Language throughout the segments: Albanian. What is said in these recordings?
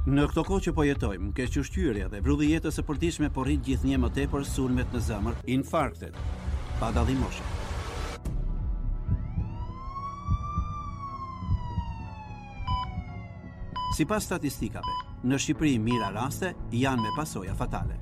Në këto kohë që po jetojmë, kequshqyrja dhe vrudhi jetës së përditshme po rrit gjithnjë më tepër sulmet në zemër, infarktet, pa dallim moshe. Sipas statistikave, në Shqipëri mira raste janë me pasoja fatale.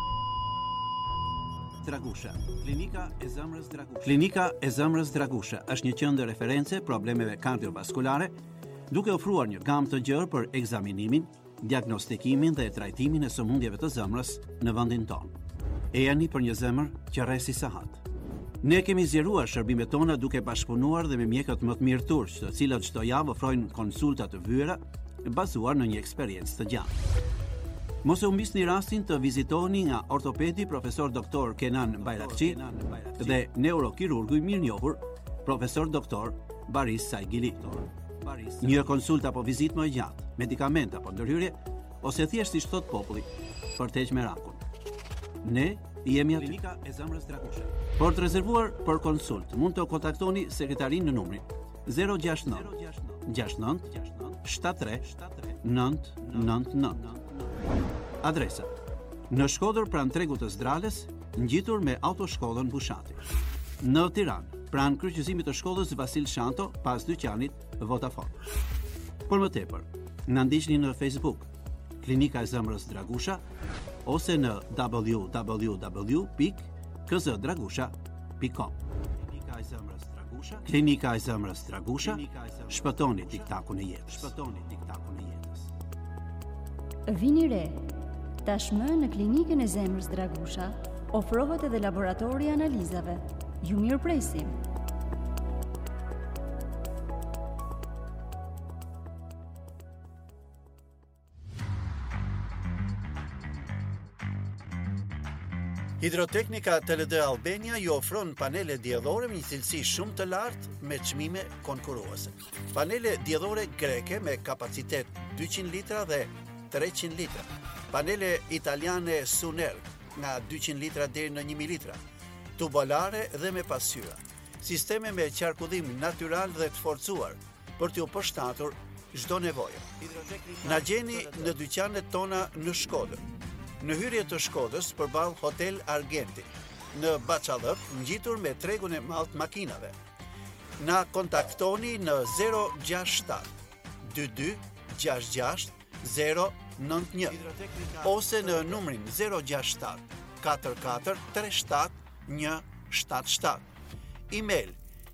Dragusha. Klinika e zemrës Dragusha është një qendër reference problemeve kardiovaskulare, duke ofruar një gamë të gjerë për ekzaminimin, diagnostikimin dhe trajtimin e sëmundjeve të zemrës në vendin tonë. Ejani për një zemër që rresi sahat. Ne kemi zgjeruar shërbimet tona duke bashkëpunuar dhe me mjekët më të mirë turq, të cilët çdo javë ofrojnë konsulta të vyera, bazuar në një eksperiencë të gjatë. Mos e humbisni rastin të vizitoni nga ortopedi profesor doktor Kenan Bayrakçi dhe neurokirurgu i mirënjohur profesor doktor Baris Saigili. Një konsult apo vizitë më e gjatë, medikament apo ndërhyrje, ose thjesht si thot populli, për të heqë merakun. Ne jemi aty. Klinika e zemrës Dragusha. Por të rezervuar për konsult, mund të kontaktoni sekretarin në numrin 069 69 73 999. Adresa: në Shkodër pranë tregut të Zdrales, ngjitur me autoshkollën Bushati. Në Tiranë, pranë kryqëzimit të shkollës Vasil Shanto, pas dyqanit Vodafone. Por më tepër, na ndiqni në Facebook, Klinika e zemrës Dragusha, ose në www.kzdragusha.com. Klinika e zemrës Dragusha, shpëtoni tiktakun e jetës. Vini re. Tashmë në Klinikën e zemrës Dragusha ofrohet edhe laboratori i analizave. Ju mirëpresim. Hidroteknika TLD Albania ju ofron panele diellore me një cilësi shumë të lartë me çmime konkurruese. Panele diellore greke me kapacitet 200 litra dhe 300 litra. Panele italiane Suner nga 200 litra deri në 1000 litra. Tubolare dhe me pasqyra. Sisteme me qarkullim natyral dhe të forcuar për t'ju përshtatur çdo nevojë. Na gjeni në dyqanet tona në Shkodër. Në hyrje të Shkodrës përballë Hotel Argenti, në Baçallëp, ngjitur me tregun e madh të makinave. Na kontaktoni në 067 22 66 091 ose në numrin 067 44 37 177. Email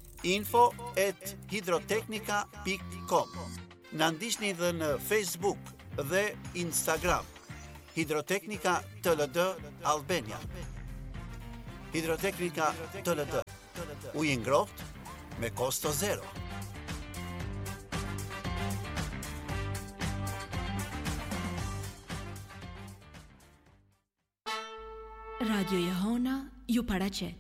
info@hidroteknika.com. Na ndiqni dhe në Facebook dhe Instagram. Hidroteknika TLD Albania. Hidroteknika TLD. Ujë ngrohtë me kosto zero. Radio Jehona ju paraqet.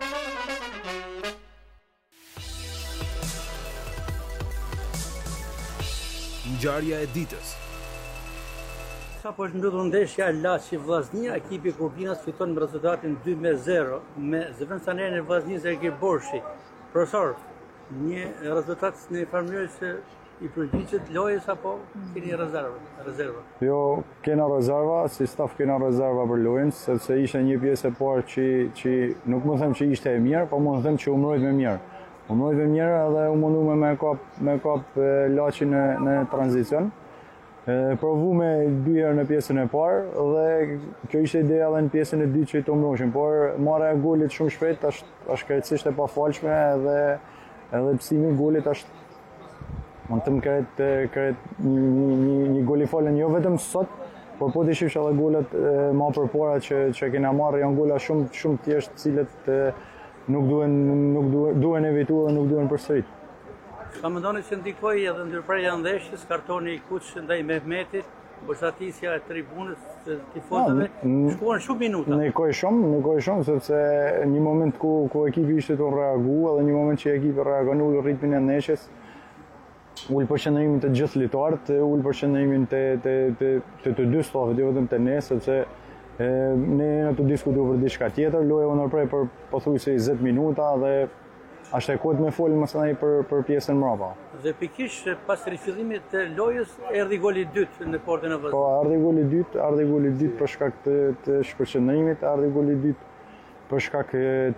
Ngjarja e ditës. Sa po është ndodhur ndeshja Laçi Vllaznia, ekipi i Kurbinas fiton me rezultatin 2-0 me zëvendësanerin e Vllaznisë Ergir Borshi. Profesor, një rezultat në farmënyrë që i përgjigjet lojës apo keni rezerva? Jo, kena rezerva, si staf kena rezerva për lojën, sepse ishte një pjesë e parë që nuk më them që ishte e mirë, po më them që u mbrojt me mirë. U mbrojt me mirë edhe u mundu me kap Laçin në tranzicion. Provu me 2 herë në pjesën e parë dhe kjo ishte ideja edhe në pjesën e dytë që i të mbrojshin, por marrja e golit shumë shpejt është krejtësisht e pafalshme edhe pësimi i golit është mund të më kret një gol i falën jo vetëm sot, por po të shifsh edhe golet ma përpara që kena marrë janë gola shumë thjeshtë, cilët nuk duhen evituar dhe nuk duhen përsërit. Ka mendoni që ndikoi edhe ndërprerja e ndeshjes, kartoni i kuq ndaj Mehmetit, boshatisja e tribunës, tifozëve, shkuan shumë minuta. Ndikoi shumë sepse një moment ku ekipi ishte të reagu edhe një moment që ekipi reagon ul ritmin e ndeshjes, ul përqendrimin të gjithë lojtarët, ul përqendrimin të dy stafit, jo vetëm të ne, sepse ne jemi të diskutuar për diçka tjetër, loja u ndërprej për pothuajse 20 minuta dhe Është e kohët me folë më së për pjesën mbrapa. Dhe pikërisht pas rifillimit të lojës erdhi goli i dytë në portën e Vllaznisë. Po, ardhi goli i dytë për shkak të shpërqendrimit, ardhi goli i dytë për shkak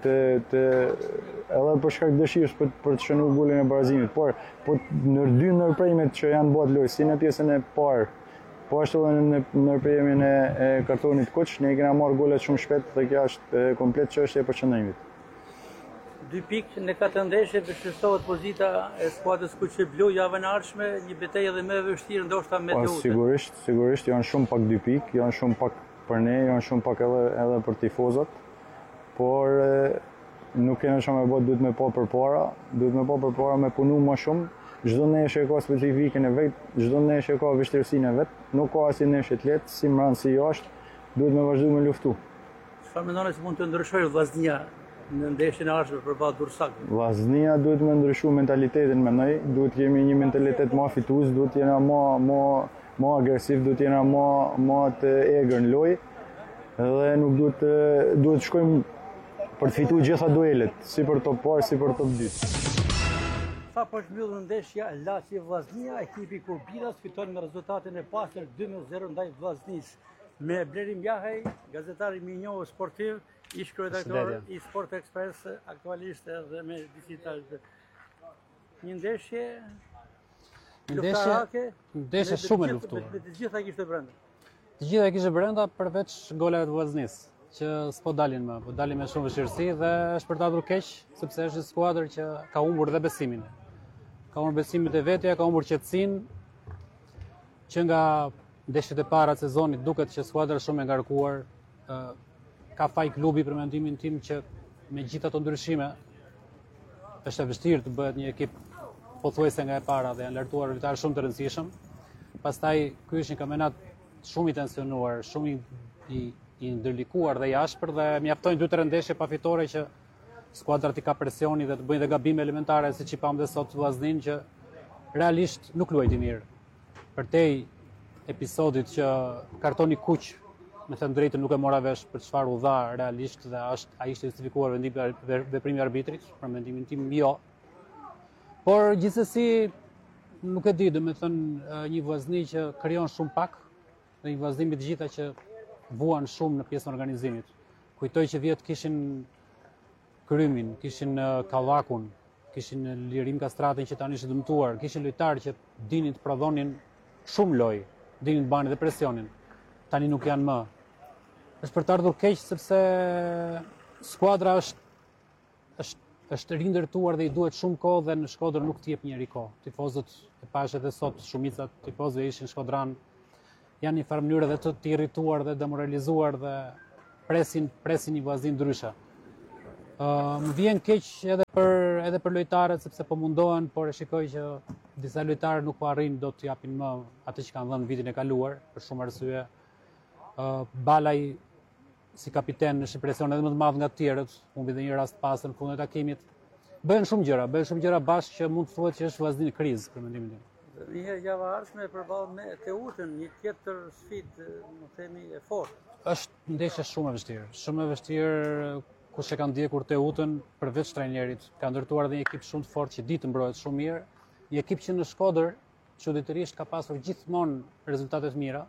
edhe për shkak dëshirës për të shënuar golin e barazimit. Por në dy ndërprerjet që janë bërë lojë, si në pjesën e parë, po ashtu edhe në ndërprerjen e kartonit koç, ne kemi marrë golet shumë shpejt dhe kjo është komplet çështje e përqendrimit. 2 pikë në 4 ndeshje vështirësohet pozita e skuadrës kuqe blu javën e ardhshme, një betejë edhe më e vështirë ndoshta me Teutën. Sigurisht janë shumë pak 2 pikë, janë shumë pak për ne, janë shumë pak edhe për tifozat. Por nuk kemi shumë e bërë, duhet me pa me punu më shumë. Çdo ndeshje ka specifikën e vet, çdo ndeshje ka vështirësinë e vet, nuk ka asnjë ndeshje të lehtë, si mbrapa si jashtë, duhet me vazhdu me luftu. Çfarë mendoni se mund të ndryshojë Vllaznia në ndeshjen e ardhshme përballë Durrësakut? Vllaznia duhet me ndryshu mentalitetin, mendoj, duhet kemi një mentalitet më fitues, duhet jena më agresiv, duhet jena më të egër në lojë, dhe nuk duhet shkojmë për të fituar gjitha duelet, si për top parë, si për top 2. Sa po shmbyllën ndeshja Laçi Vllaznia, ekipi Kurbinas fiton me rezultatin e pastër 2-0 ndaj Vllaznisë. Me Blerim Jahaj, gazetari më i njohur sportiv, ish kryeredaktor i Sport Express, aktualisht edhe me digital. Një ndeshje shumë e luftuar. Të gjitha kishte brenda. Të gjitha kishte brenda përveç golave të Vllaznisë, që s'po dalin më, po dalin me shumë vështirësi dhe është për ta ardhur keq, sepse është një skuadër që ka humbur dhe besimin. Ka humbur besimin te vetja, ka humbur qetësinë, që nga ndeshjet e para të sezonit duket që skuadra shumë e ngarkuar. Ka faj klubi për mendimin tim që me gjitha ato ndryshime është e vështirë të bëhet një ekip pothuajse nga e para dhe janë lartuar lojtarë shumë të rëndësishëm. Pastaj ky është një kampionat shumë i tensionuar, shumë i ndërlikuar dhe i ashpër dhe mjaftojnë 2-3 ndeshje pa fitore që skuadrat i ka presioni dhe të bëjnë dhe gabime elementare siç i pam dhe sot Vllaznin që realisht nuk luajti mirë. Përtej episodit që kartoni kuq, me thënë drejtën, nuk e mora vesh për çfarë u dha realisht dhe ai ishte justifikuar veprimi i arbitrit, për mendimin tim jo. Por gjithsesi nuk e di, domethënë një Vllazni që krijon shumë pak dhe një Vllazni me të gjitha që vuan shumë në pjesën e organizimit. Kujtoj që vjet kishin Krymin, kishin Kallakun, kishin Lirim Kastratin që tani është dëmtuar, kishin lojtarë që dinin të prodhonin shumë lojë, dinin të banin dhe presionin. Tani nuk janë më. Është për të ardhur keq sepse skuadra është rindërtuar dhe i duhet shumë kohë dhe në Shkodër nuk t'i jep njëri kohë. Tifozët e pash edhe sot, shumica tifozëve ishin shkodran, janë një farë mënyrë edhe të irrituar dhe demoralizuar dhe presin një Vllazni ndryshe. Më vjen keq edhe për lojtarët sepse po mundohen, por e shikoj që disa lojtarë nuk po arrin do të japin më atë që kanë dhënë vitin e kaluar, për shumë arsye. Balaj si kapiten është presion edhe më të madh nga të tjerët, humbi dhe një rast pasën në fundin e takimit. Bëhen shumë gjëra bashkë që mund të thuhet që është Vllazni në krizë për mendimin tim. Një herë java ardhshme përballë me Teutën, një tjetër sfidë, më themi, e fortë. Është ndeshje shumë e vështirë, kush e ka ndjekur Teutën përveç trajnerit, ka ndërtuar edhe një ekip shumë të fortë që di të mbrohet shumë mirë, një ekip që në Shkodër çuditërisht ka pasur gjithmonë rezultate të mira.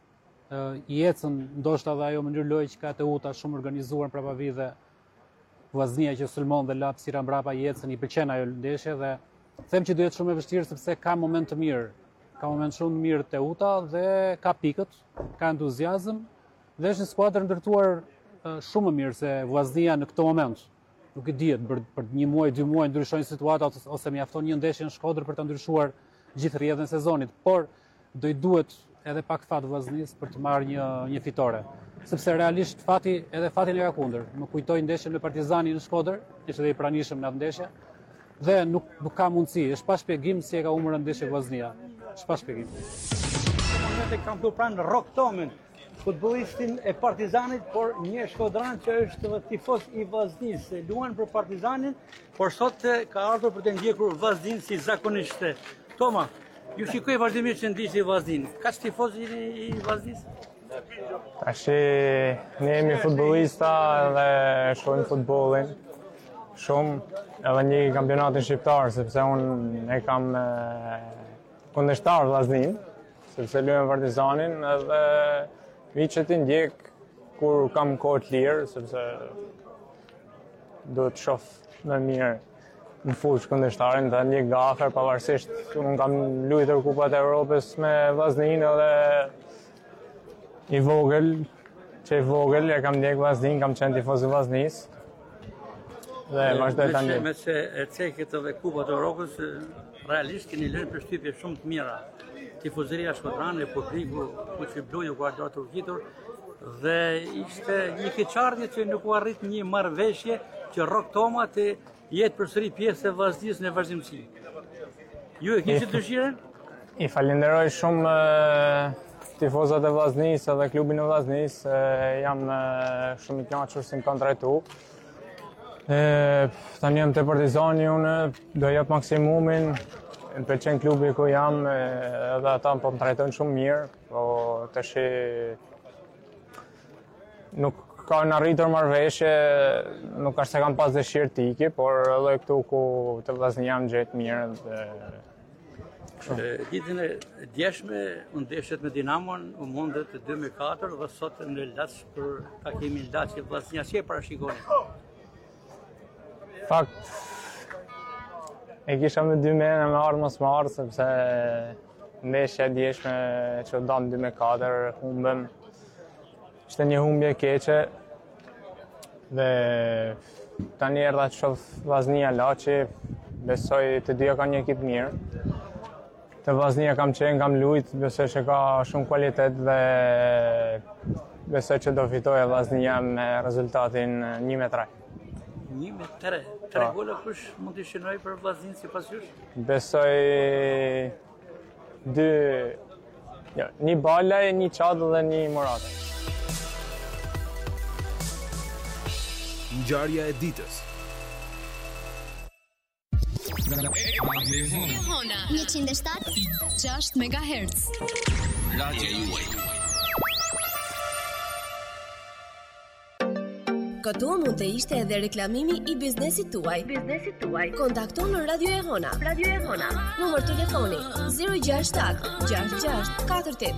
I ecën ndoshta edhe ajo mënyrë lojë që ka Teuta shumë organizuar mbrapa vi dhe Vllaznia që sulmon dhe lap sira mbrapa i ecën, i pëlqen ajo ndeshje dhe them që do jetë shumë e vështirë sepse ka moment të mirë. Ka moment shumë të mirë Teuta dhe ka pikët, ka entuziazëm dhe është një skuadër ndërtuar shumë më mirë se Vllaznia në këtë moment. Nuk e dihet për 1 muaj, 2 muaj ndryshojnë situatat ose mjafton një ndeshje në Shkodër për të ndryshuar gjithë rrjedhën e sezonit, por do i duhet edhe pak fat Vllaznisë për të marrë një fitore. Sepse realisht fatin e ka kundër. Më kujtoi ndeshjen me Partizanin në Shkodër, ishte edhe i pranishëm në atë ndeshje. Dhe nuk ka mundësi, është pa shpjegim si e ka humbur ndeshje Vllaznia. Është pa shpjegim. Momentet kam këtu pranë Rok Tomin, futbollistin e Partizanit, por një shkodran që është tifoz i Vllaznisë. Luan për Partizanin, por sot ka ardhur për të ndjekur Vllaznin si zakonisht. Toma, ju shikoj vazhdimisht që ndiqni Vllaznin. Ka tifoz i Vllaznisë? Tash ne jemi futbollista dhe shohim futbollin. shumë edhe një kampionatin shqiptar, sepse unë e kam kundërshtar vllaznin, sepse luajm Partizanin edhe viçet i ndjek kur kam kohë të lirë, sepse duhet të shoh më mirë në fushë kundërshtarin dhe ndjek nga afër pavarësisht. Unë kam luajtur Kupat e Evropës me vllaznin edhe i vogël e kam ndjek vllaznin, kam qenë tifoz i vllaznis. Dhe vazhdoj ta ndjek. Me se e cekit edhe Kupat e Evropës, realisht keni lënë përshtypje shumë të mira. Tifozëria shkodrane, publiku, ku që bluju, ku ardua të urgjitur, dhe ishte një keqardhje që nuk u arrit një marrëveshje që Rok Toma të jetë përsëri pjesë e vllaznisë në vazhdimsi. Ju e kishit dëshirën? I falenderoj shumë tifozat e vllaznisë edhe klubin e vllaznisë, jam shumë i kënaqur se më kanë trajtuar. Tani jam te Partizani, unë do jap maksimumin. Më pëlqen klubi ku jam, edhe ata po më trajtojnë shumë mirë, po tash nuk ka në arritur marrëveshje, nuk është se kam pas dëshirë të iki, por edhe këtu ku të vllazni jam gjetë mirë dhe Ditën e djeshme, unë ndeshjet me Dinamon, u mundet 2-4 dhe sot në Laç për takimin Laçi vllaznia, si e parashikoni? Fakt, e kisha me 2 mene me ardhë mos me ardhë, sepse ndeshja e djeshme që dam 2-4, humbëm. Ishte një humbje keqe dhe tani erdha të shoh vllaznia Laçi, besoj të dyja kanë një ekip mirë. Të vllaznia kam qenë, kam lujt, besoj që ka shumë kualitet dhe besoj që do fitoje vllaznia me rezultatin 1-3. 1-3? 3 gola kush mund të shënoj për vllaznin sipas jush? Besoj 1 Bala, 1 Çadë dhe 1 Morata. Ngjarja e ditës. Hona 107.6 MHz. Radio juaj. Këtu mund të ishte edhe reklamimi i biznesit tuaj. Kontakto në Radio e Hona. Numër telefoni 067 66 48